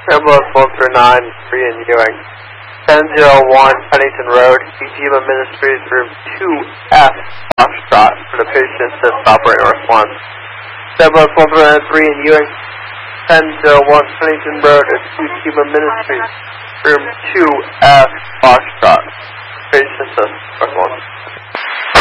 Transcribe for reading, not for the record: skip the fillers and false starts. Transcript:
Ambulance 139, 3 in Ewing. 1001 Pennington Road, EGMA Ministries, room 2F, Foxtrot, for the patient assist operator response. Ambulance 139, 3 in Ewing. 1001 Pennington Road, EGMA Ministries, room 2F, Foxtrot, patient assist response.